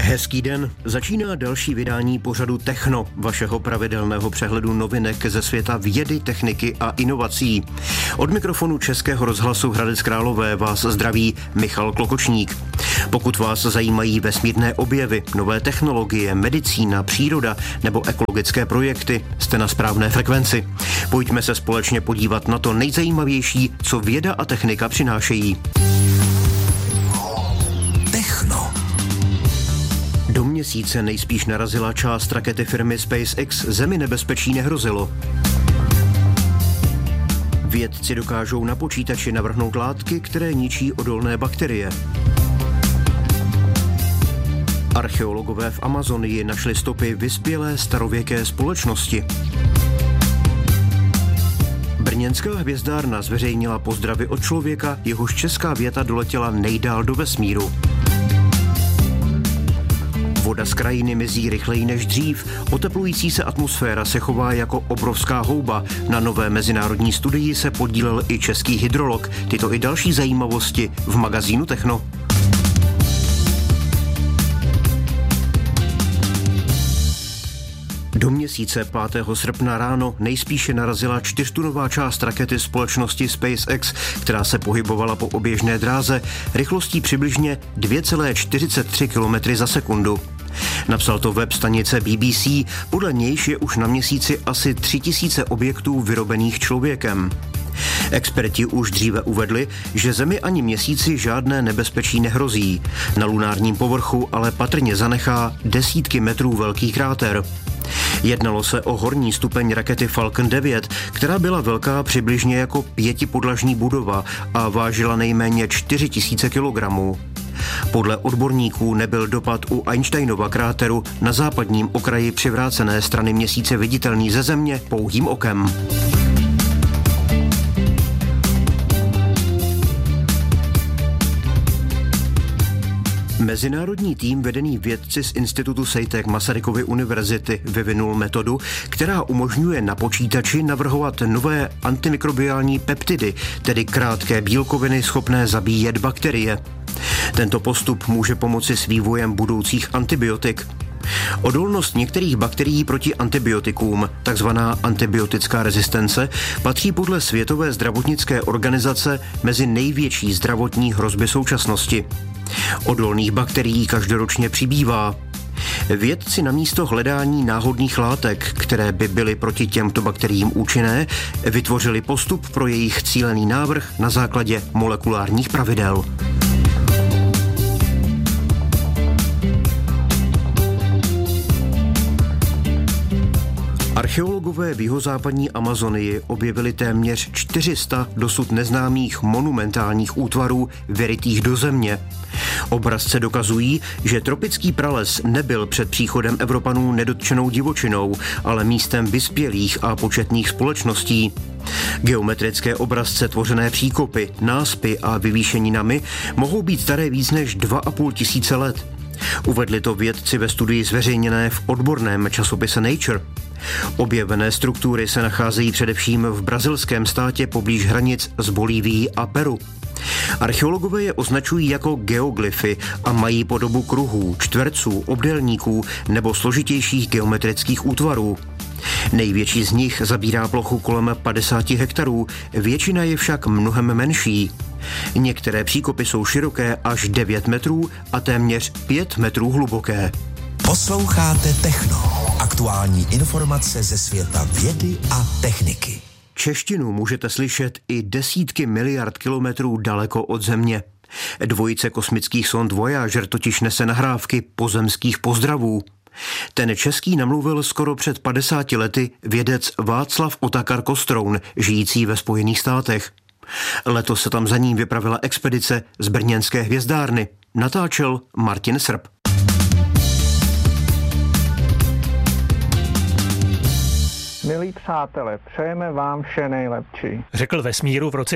Hezký den, začíná další vydání pořadu Techno, vašeho pravidelného přehledu novinek ze světa vědy, techniky a inovací. Od mikrofonu Českého rozhlasu Hradec Králové vás zdraví Michal Klokočník. Pokud vás zajímají vesmírné objevy, nové technologie, medicína, příroda nebo ekologické projekty, jste na správné frekvenci. Pojďme se společně podívat na to nejzajímavější, co věda a technika přinášejí. Techno. Do Měsíce nejspíš narazila část rakety firmy SpaceX, Zemi nebezpečí nehrozilo. Vědci dokážou na počítači navrhnout látky, které ničí odolné bakterie. Archeologové v Amazonii našli stopy vyspělé starověké společnosti. Brněnská hvězdárna zveřejnila pozdravy od člověka, jehož česká věta doletěla nejdál do vesmíru. Voda z krajiny mizí rychleji než dřív, oteplující se atmosféra se chová jako obrovská houba. Na nové mezinárodní studii se podílel i český hydrolog. Tyto i další zajímavosti v magazínu Techno. Do Měsíce 5. srpna ráno nejspíše narazila 4tunová část rakety společnosti SpaceX, která se pohybovala po oběžné dráze rychlostí přibližně 2,43 km za sekundu. Napsal to web stanice BBC, podle nějž je už na Měsíci asi 3000 objektů vyrobených člověkem. Experti už dříve uvedli, že Zemi ani Měsíci žádné nebezpečí nehrozí. Na lunárním povrchu ale patrně zanechá desítky metrů velký kráter. Jednalo se o horní stupeň rakety Falcon 9, která byla velká přibližně jako 5podlažní budova a vážila nejméně 4000 kilogramů. Podle odborníků nebyl dopad u Einsteinova kráteru na západním okraji přivrácené strany Měsíce viditelný ze Země pouhým okem. Mezinárodní tým vedený vědci z Institutu SEITEC Masarykovy univerzity vyvinul metodu, která umožňuje na počítači navrhovat nové antimikrobiální peptidy, tedy krátké bílkoviny schopné zabíjet bakterie. Tento postup může pomoci s vývojem budoucích antibiotik. Odolnost některých bakterií proti antibiotikům, takzvaná antibiotická rezistence, patří podle Světové zdravotnické organizace mezi největší zdravotní hrozby současnosti. Odolných bakterií každoročně přibývá. Vědci namísto hledání náhodných látek, které by byly proti těmto bakteriím účinné, vytvořili postup pro jejich cílený návrh na základě molekulárních pravidel. Archeologové v jihozápadní Amazonii objevili téměř 400 dosud neznámých monumentálních útvarů vyrytých do země. Obrazce dokazují, že tropický prales nebyl před příchodem Evropanů nedotčenou divočinou, ale místem vyspělých a početných společností. Geometrické obrazce tvořené příkopy, náspy a vyvýšeninami mohou být staré víc než 2500 let. Uvedli to vědci ve studii zveřejněné v odborném časopise Nature. Objevené struktury se nacházejí především v brazilském státě poblíž hranic s Bolívií a Peru. Archeologové je označují jako geoglyfy a mají podobu kruhů, čtverců, obdélníků nebo složitějších geometrických útvarů. Největší z nich zabírá plochu kolem 50 hektarů, většina je však mnohem menší. Některé příkopy jsou široké až 9 metrů a téměř 5 metrů hluboké. Posloucháte Techno. Aktuální informace ze světa vědy a techniky. Češtinu můžete slyšet i desítky miliard kilometrů daleko od Země. Dvojice kosmických sond Voyager totiž nese nahrávky pozemských pozdravů. Ten český namluvil skoro před 50 lety vědec Václav Otakar Kostroun, žijící ve Spojených státech. Letos se tam za ním vypravila expedice z brněnské hvězdárny. Natáčel Martin Srb. Milí přátelé, přejeme vám vše nejlepší. Řekl vesmíru v roce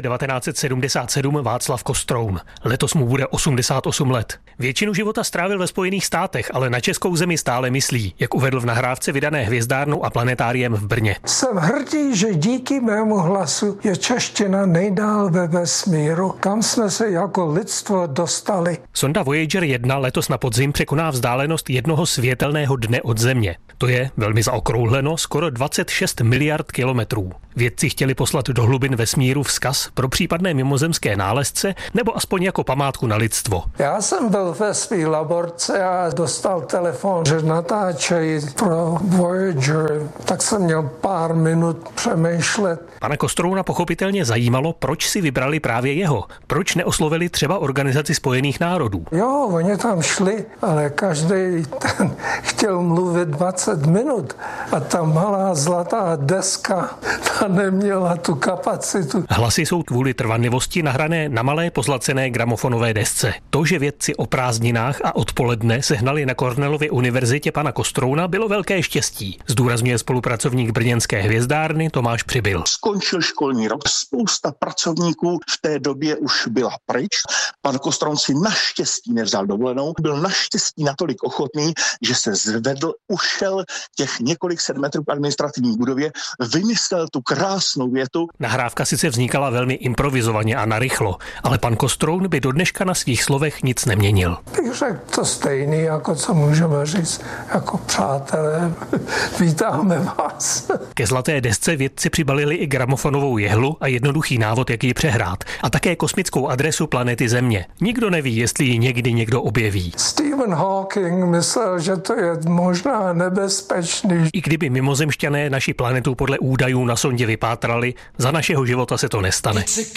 1977 Václav Kostroun. Letos mu bude 88 let. Většinu života strávil ve Spojených státech, ale na českou zemi stále myslí, jak uvedl v nahrávce vydané Hvězdárnou a planetáriem v Brně. Jsem hrdý, že díky mému hlasu je čeština nejdál ve vesmíru, kam jsme se jako lidstvo dostali. Sonda Voyager 1 letos na podzim překoná vzdálenost jednoho světelného dne od Země. To je, velmi zaokrouhleno, skoro 26 miliard kilometrů. Vědci chtěli poslat do hlubin vesmíru vzkaz pro případné mimozemské nálezce nebo aspoň jako památku na lidstvo. Já jsem byl ve své laborce a dostal telefon, že natáčejí pro Voyager, tak jsem měl pár minut přemýšlet. Pana Kostrouna pochopitelně zajímalo, proč si vybrali právě jeho. Proč neoslovili třeba Organizaci spojených národů? Jo, oni tam šli, ale každý ten chtěl mluvit 20 minut a ta malá zlatá deska, ta neměla tu kapacitu. Hlasy jsou kvůli trvanlivosti nahrané na malé pozlacené gramofonové desce. To, že vědci o prázdninách a odpoledne sehnali na Cornellově univerzitě pana Kostrouna, bylo velké štěstí, zdůrazňuje spolupracovník brněnské Hvězdárny Tomáš Přibyl. Skončil školní rok, spousta pracovníků v té době už byla pryč. Pan Kostroun si naštěstí nevzal dovolenou, byl naštěstí natolik ochotný, že se zvedl, ušel těch několik set metrů k administrativní budově, vymyslel tu krásnou větu. Nahrávka sice vznikala velmi improvizovaně a narychlo, ale pan Kostroun by do dneška na svých slovech nic neměnil. Bych řekl to stejný, jako co můžeme říct, jako přátelé, vítáme vás. Ke zlaté desce vědci přibalili i gramofonovou jehlu a jednoduchý návod, jak ji přehrát. A také kosmickou adresu planety Země. Nikdo neví, jestli ji někdy někdo objeví. Stephen Hawking myslel, že to je možná nebezpečný. I kdyby mimozemšťané naši planetu podle údajů na sondě vypátrali, za našeho života se to nestane.